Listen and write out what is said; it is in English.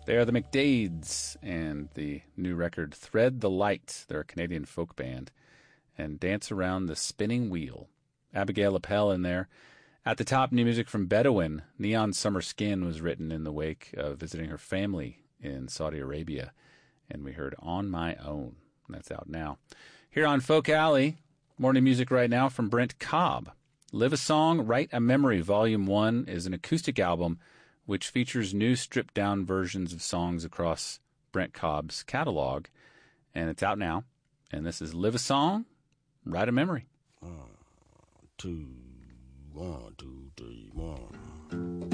They are the McDades, and the new record, Thread the Light. They're a Canadian folk band. And Dance Around the Spinning Wheel. Abigail Appel in there. At the top, new music from Bedouin. Neon Summer Skin was written in the wake of visiting her family in Saudi Arabia. And we heard On My Own. That's out now. Here on Folk Alley, morning music right now from Brent Cobb. Live a Song, Write a Memory, Volume 1 is an acoustic album which features new stripped-down versions of songs across Brent Cobb's catalog. And it's out now. And this is Live a Song, Write a Memory. 1, 2, 3, 1.